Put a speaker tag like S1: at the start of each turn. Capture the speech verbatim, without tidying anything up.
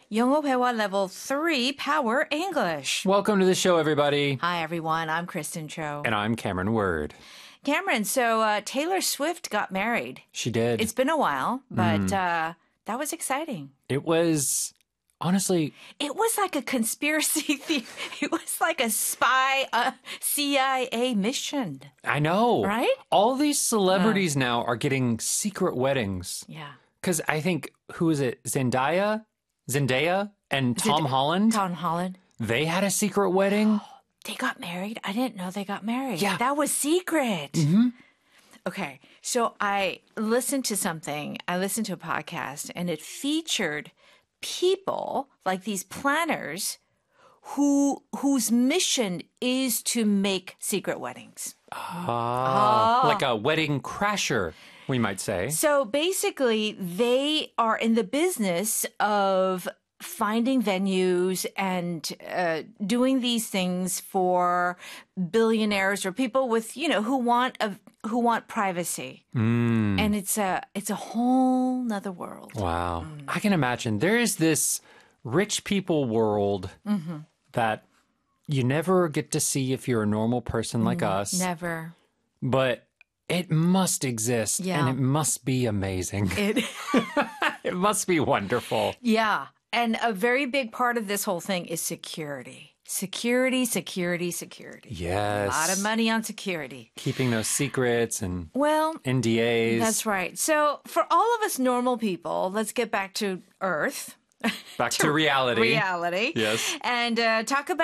S1: 영어 회화 level three Power English.
S2: Welcome to the show, everybody.
S1: Hi, everyone. I'm Kristen Cho.
S2: And I'm Cameron Word.
S1: Cameron, so uh, Taylor Swift got married.
S2: She did.
S1: It's been a while, but mm. uh, that was exciting.
S2: It was, honestly...
S1: It was like a conspiracy theory. It was like a spy uh, C I A mission.
S2: I know.
S1: Right?
S2: All these celebrities uh. now are getting secret weddings.
S1: Yeah.
S2: Because I think, who is it? Zendaya? Zendaya and Tom
S1: Zend-
S2: Holland?
S1: Tom Holland.
S2: They had a secret wedding.
S1: They got married? I didn't know they got married.
S2: Yeah.
S1: That was secret.
S2: Mm-hmm.
S1: Okay. So I listened to something. I listened to a podcast, and it featured people, like these planners, who whose mission is to make secret weddings.
S2: Ah, oh. Like a wedding crasher, we might say.
S1: So basically, they are in the business of finding venues and uh, doing these things for billionaires or people with, you know, who want a who want privacy.
S2: Mm.
S1: And it's a it's a whole nother world.
S2: Wow. Mm. I can imagine. There is this rich people world mm-hmm. that you never get to see if you're a normal person like mm, us.
S1: Never.
S2: But it must exist.
S1: Yeah.
S2: And it must be amazing.
S1: It,
S2: it must be wonderful.
S1: Yeah. And a very big part of this whole thing is security. Security, security, security.
S2: Yes.
S1: A lot of money on security.
S2: Keeping those secrets and
S1: well,
S2: N D As.
S1: That's right. So for all of us normal people, let's get back to Earth.
S2: Back to, to reality.
S1: Reality.
S2: Yes.
S1: And uh, talk about